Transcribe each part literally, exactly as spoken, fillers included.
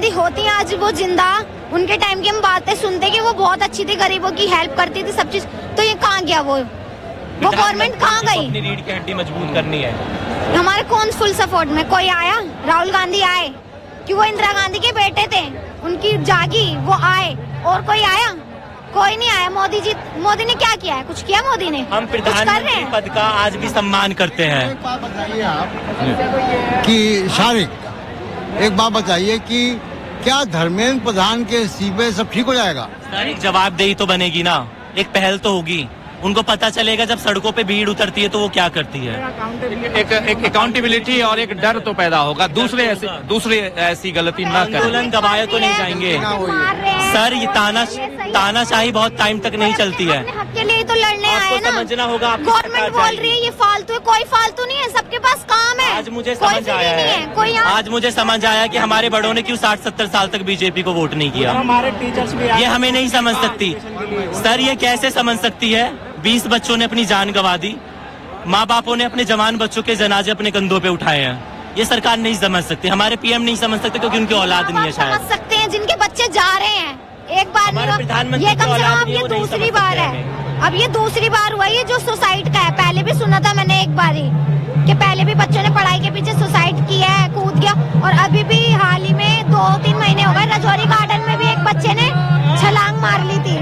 मोदी होती आज वो जिंदा, उनके टाइम की हम बातें सुनते कि वो बहुत अच्छी थी, गरीबों की हेल्प करती थी सब चीज, तो ये कहाँ गया वो वो गवर्नमेंट कहाँ गई? अपनी रीढ़ की हड्डी मजबूत करनी है। हमारे कौन फुल सपोर्ट में कोई आया? राहुल गांधी आए कि वो इंदिरा गांधी के बेटे थे, उनकी जागी वो आए, और कोई आया? कोई नहीं आया। मोदी जी, मोदी ने क्या किया है? कुछ किया मोदी ने? हम प्रधानमंत्री पद का आज भी सम्मान करते हैं। एक बात बताइए आप कि शारिक, एक बात बताइए कि क्या धर्मेंद्र प्रधान के इस्तीफे सब ठीक हो जाएगा? एक जवाबदेही तो बनेगी ना, एक पहल तो होगी, उनको पता चलेगा जब सड़कों पे भीड़ उतरती है तो वो क्या करती है। एक एक अकाउंटेबिलिटी और एक डर तो पैदा होगा, दूसरे ऐसी दूसरे ऐसी गलती न करें। आंदोलन दबाए तो नहीं जाएंगे सर, ये ताना तानाशाही बहुत टाइम तक नहीं चलती है। हक के लिए तो लड़ने आए ना, समझना होगा। गवर्नमेंट बोल रही है ये फालतू है, कोई फालतू नहीं है, सबके पास काम है। आज मुझे समझ आया है, कोई आज मुझे समझ आया कि हमारे बड़ों ने क्यों साठ सत्तर साल तक बीजेपी को वोट नहीं किया। हमारे टीचर्स भी ये हमें नहीं समझ सकती सर, ये कैसे समझ सकती है? बीस बच्चों ने अपनी जान गंवा दी, माँ बापों ने अपने जवान बच्चों के जनाजे अपने कंधों पे उठाए हैं। ये सरकार नहीं समझ सकती, हमारे पीएम नहीं समझ सकते क्योंकि उनकी औलाद नहीं है। शायद समझ सकते हैं जिनके बच्चे जा रहे हैं, एक बार नहीं, ये कम से कम ये दूसरी बार है। अब ये दूसरी बार हुआ ये जो सुसाइड का है, पहले भी सुना था मैंने एक बार ही कि पहले भी बच्चों ने पढ़ाई के पीछे सुसाइड किया है, कूद गया, और अभी भी हाल ही में दो तीन महीने हो गए राजौरी गार्डन में भी एक बच्चे ने छलांग मार ली थी।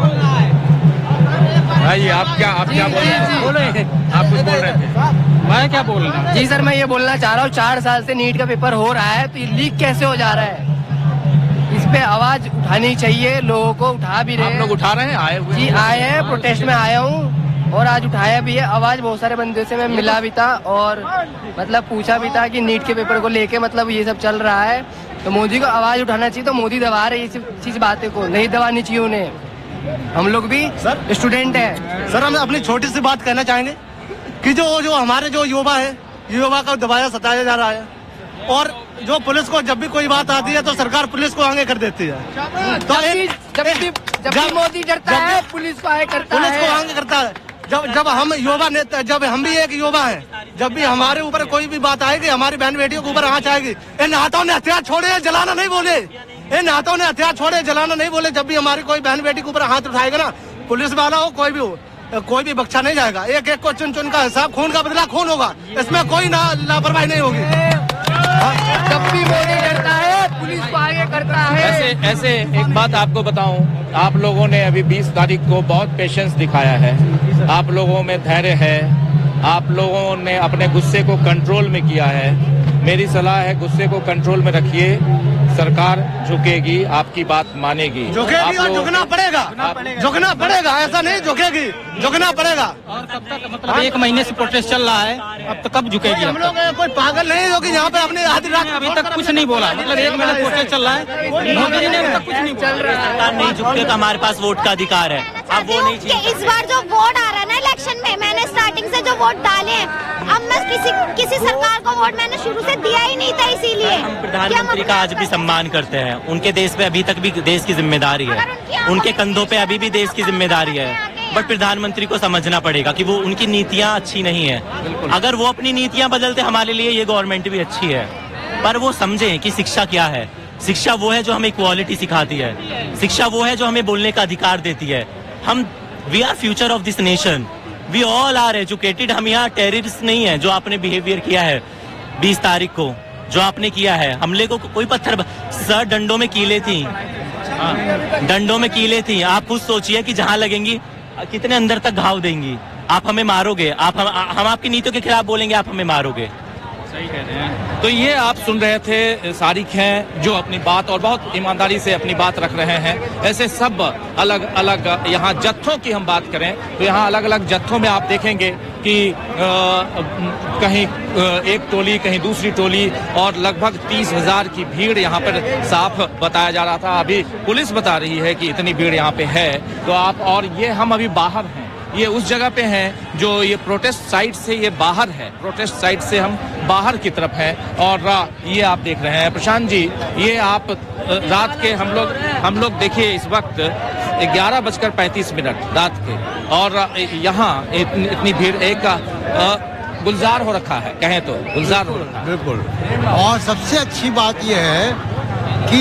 भाई आप क्या आप क्या बोल रहे हैं? बोले आप कुछ बोल रहे थे? मैं क्या बोल रहा हूँ? जी सर, मैं ये बोलना चाह रहा हूँ, चार साल से नीट का पेपर हो रहा है तो ये लीक कैसे हो जा रहा है? इस पे आवाज उठानी चाहिए, लोगों को उठा भी रहे। आप लोग उठा रहे हैं? आए हुए जी आए हैं, प्रोटेस्ट में आया हूँ और आज उठाया भी है आवाज। बहुत सारे बंदे से मैं मिला भी था और मतलब पूछा भी था कि नीट के पेपर को लेके मतलब ये सब चल रहा है, तो मोदी को आवाज उठाना चाहिए। तो मोदी दबा रहे ये चीज बातें को, नहीं दबानी चाहिए उन्हें। हम लोग भी स्टूडेंट हैं सर, हम अपनी छोटी सी बात कहना चाहेंगे कि जो जो हमारे जो युवा है, युवा का दबाया सताया जा रहा है, और जो पुलिस को जब भी कोई बात आती है तो सरकार पुलिस को आगे कर देती है। तो जब भी जब भी जब भी मोदी डरता है पुलिस को आगे करता है, पुलिस को आगे करता है। जब जब हम युवा नेता, जब हम भी एक युवा हैं, जब भी हमारे ऊपर कोई भी बात आएगी, हमारी बहन बेटियों के ऊपर आँच आएगी, इन हाथों ने हथियार छोड़े, जलाना नहीं बोले, इन हाथों ने हथियार छोड़े, जलाना नहीं बोले। जब भी हमारी कोई बहन बेटी के ऊपर हाथ उठाएगा ना, पुलिस वाला हो कोई भी हो, कोई भी बख्शा नहीं जाएगा। एक एक को चुन चुन का हिसाब, खून का बदला खून होगा, इसमें कोई ना लापरवाही नहीं होगी। जब भी मोदी डरता है पुलिस को आगे करता है। ऐसे ऐसे एक बात आपको बताऊं, आप लोगों ने अभी बीस तारीख को बहुत पेशेंस दिखाया है, आप लोगों में धैर्य है, आप लोगों ने अपने गुस्से को कंट्रोल में किया है। मेरी सलाह है गुस्से को कंट्रोल में रखिए, सरकार झुकेगी, आपकी बात मानेगी। झुकेगी और झुकना पड़ेगा, झुकना पड़ेगा, ऐसा नहीं झुकेगी, झुकना पड़ेगा। और कब तक मतलब एक महीने से प्रोटेस्ट चल रहा है, अब तक कब झुकेगी? हम लोग कोई पागल नहीं हो कि यहाँ पे अपने आधी रात अभी तक कुछ नहीं बोला, मतलब एक महीने प्रोटेस्ट चल रहा है, मोदी ने अभी तक कुछ नहीं चल रहा है। सरकार नहीं झुकते तो हमारे पास वोट का अधिकार है, अब वो नहीं चाहिए। इस बार जो वोट आ रहा है ना इलेक्शन में, मैंने स्टार्टिंग से जो वोट डाले हैं, अब मैं किसी किसी सरकार को वोट मैंने शुरू से दिया ही नहीं था, इसीलिए हम प्रधानमंत्री का आज भी सम्मान करते हैं, उनके देश पे अभी तक भी देश की जिम्मेदारी है, उनके कंधों पे अभी भी देश की जिम्मेदारी है। बट प्रधानमंत्री को समझना पड़ेगा कि वो उनकी नीतियां अच्छी नहीं है। अगर वो अपनी नीतियां बदलते हमारे लिए ये गवर्नमेंट भी अच्छी है, पर वो समझें कि शिक्षा क्या है। शिक्षा वो है जो हमें इक्वालिटी सिखाती है, शिक्षा वो है जो हमें बोलने का अधिकार देती है। हम we are future of this nation, we all are educated. हम यहाँ टेररिस्ट नहीं है। जो आपने बिहेवियर किया है बीस तारीख को, जो आपने किया है, हमले को कोई पत्थर, सर डंडों में कीले थी, डंडों में कीले थी। आप खुद सोचिए कि जहां लगेंगी कितने अंदर तक घाव देंगी। आप हमें मारोगे, आप हम, हम आपकी नीतियों के खिलाफ बोलेंगे, आप हमें मारोगे। सही कह रहे हैं। तो ये आप सुन रहे थे सारिक हैं जो अपनी बात और बहुत ईमानदारी से अपनी बात रख रहे हैं। ऐसे सब अलग अलग यहाँ जत्थों की हम बात करें तो यहाँ अलग अलग जत्थों में आप देखेंगे कि आ, कहीं एक टोली, कहीं दूसरी टोली, और लगभग तीस हजार की भीड़ यहाँ पर साफ बताया जा रहा था। अभी पुलिस बता रही है कि इतनी भीड़ यहाँ पे है। तो आप, और ये हम अभी बाहर हैं, ये उस जगह पे हैं जो ये प्रोटेस्ट साइट से ये बाहर है, प्रोटेस्ट साइट से हम बाहर की तरफ हैं। और ये आप देख रहे हैं प्रशांत जी, ये आप रात के हम लोग हम लोग देखिए इस वक्त ग्यारह बजकर पैंतीस मिनट रात के, और यहाँ इतनी, इतनी भीड़, एक गुलजार हो रखा है, कहें तो गुलजार हो रखा है। बिल्कुल। और सबसे अच्छी बात यह है